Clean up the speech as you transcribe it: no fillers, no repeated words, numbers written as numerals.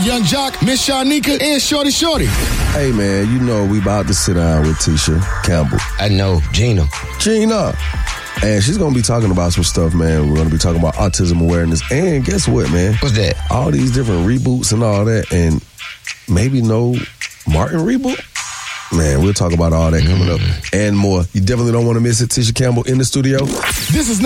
Young Jock, Miss Shanika, and Shorty. Hey, man, you know we about to sit down with Tisha Campbell. I know, Gina. And she's going to be talking about some stuff, man. We're going to be talking about autism awareness. And guess what, man? What's that? All these different reboots and all that. And maybe no Martin reboot? Man, we'll talk about all that coming up and more. You definitely don't want to miss it. Tisha Campbell in the studio. This is